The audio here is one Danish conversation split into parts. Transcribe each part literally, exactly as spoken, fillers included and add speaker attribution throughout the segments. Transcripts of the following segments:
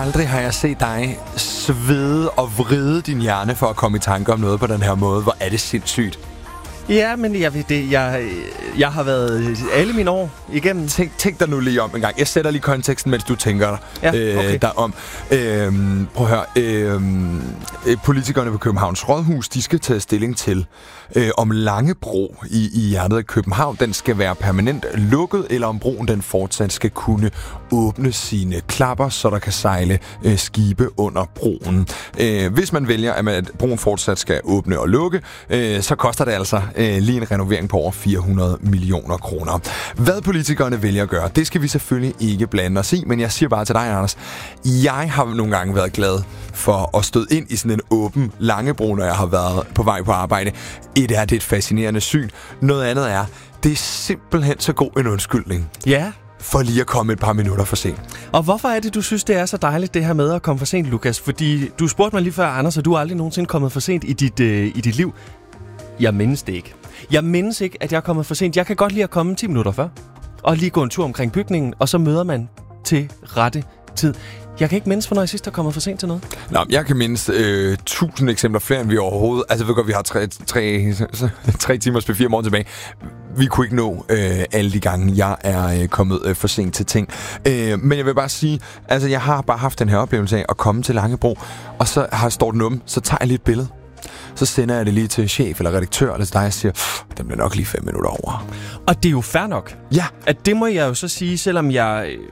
Speaker 1: Aldrig har jeg set dig svede og vride din hjerne for at komme i tanke om noget på den her måde. Hvor er det sindssygt.
Speaker 2: Ja, men jeg ved det. Jeg, jeg har været alle mine år igennem.
Speaker 1: Tænk, tænk dig nu lige om en gang. Jeg sætter lige konteksten, mens du tænker
Speaker 2: ja, okay.
Speaker 1: øh, derom. Øhm, prøv at høre. Øhm, politikerne på Københavns Rådhus, de skal tage stilling til, øh, om Langebro i, i hjertet af København, den skal være permanent lukket, eller om broen den fortsat skal kunne åbne sine klapper, så der kan sejle øh, skibe under broen. Øh, hvis man vælger, at, man, at broen fortsat skal åbne og lukke, øh, så koster det altså øh, lige en renovering på over fire hundrede millioner kroner. Hvad politikerne vælger at gøre, det skal vi selvfølgelig ikke blande os i, men jeg siger bare til dig, Anders, jeg har nogle gange været glad for at støde ind i sådan en åben Langebro, når jeg har været på vej på arbejde. Et er, det er et fascinerende syn. Noget andet er, det er simpelthen så god en undskyldning.
Speaker 2: Ja. For
Speaker 1: lige at komme et par minutter for sent.
Speaker 2: Og hvorfor er det, du synes, det er så dejligt, det her med at komme for sent, Lukas? Fordi du spurgte mig lige før, Anders, at du er aldrig nogensinde kommet for sent i dit, øh, i dit liv. Jeg mindes det ikke. Jeg mindes ikke, at jeg er kommet for sent. Jeg kan godt lide at komme ti minutter før. Og lige gå en tur omkring bygningen, og så møder man til rette tid. Jeg kan ikke mindes, hvornår jeg sidst er kommet for sent til noget.
Speaker 1: Nå, jeg kan mindes øh, tusind eksempler flere, end vi overhovedet... Altså, ved godt, vi har tre, tre, tre timers på fire morgen tilbage. Vi kunne ikke nå øh, alle de gange, jeg er øh, kommet øh, for sent til ting. Øh, men jeg vil bare sige, altså, jeg har bare haft den her oplevelse af at komme til Langebro, og så har står den åben, så tager jeg lige et billede. Så sender jeg det lige til chef eller redaktør, eller til dig, og siger, den bliver nok lige fem minutter over.
Speaker 2: Og det er jo fair nok.
Speaker 1: Ja.
Speaker 2: At det må jeg jo så sige, selvom jeg... Øh,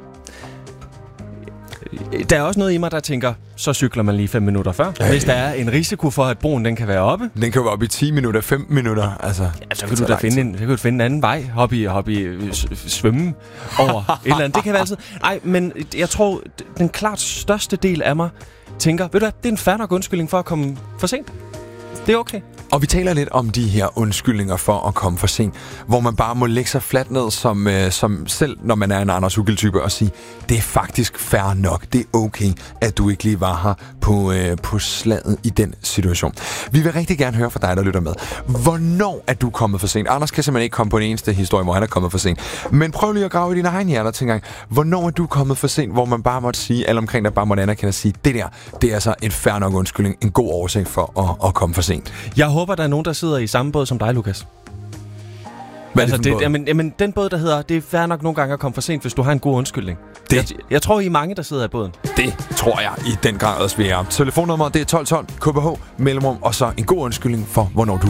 Speaker 2: der er også noget i mig, der tænker, så cykler man lige fem minutter før. Ja, hvis der er en risiko for, at broen den kan være oppe.
Speaker 1: Den kan jo være oppe i ti minutter, femten minutter. Altså,
Speaker 2: ja, så kan du da finde en, så kan du finde en anden vej. Hoppe i, hoppe i svømme over et eller andet. Det kan være altid. Ej, men jeg tror, den klart største del af mig tænker, ved du hvad, det er en fair nok undskyldning for at komme for sent. Det er okay.
Speaker 1: Og vi taler lidt om de her undskyldninger for at komme for sent, hvor man bare må lægge sig fladt ned, som, øh, som selv når man er en Anders Ugill-type, og sige, det er faktisk fair nok. Det er okay, at du ikke lige var her på, øh, på slaget i den situation. Vi vil rigtig gerne høre fra dig, der lytter med. Hvornår er du kommet for sent? Anders kan simpelthen ikke komme på en eneste historie, hvor han er kommet for sent. Men prøv lige at grave i dine egne hjerter til en gang. Hvornår er du kommet for sent, hvor man bare måtte sige, alle omkring dig bare måtte anerkende og sige, det der, det er altså en fair nok undskyldning, en god årsag for at, at komme for sent.
Speaker 2: Jeg håber, der er nogen, der sidder i samme båd som dig, Lukas. Hvad altså, det, jamen, jamen, den båd, der hedder, det er fair nok nogle gange at komme for sent, hvis du har en god undskyldning. Det. Jeg, jeg tror, I er mange, der sidder i båden.
Speaker 1: Det tror jeg i den grad også, vi er. Telefonnummeret, det er tolv tolv, K B H, mellemrum, og så en god undskyldning for, hvornår du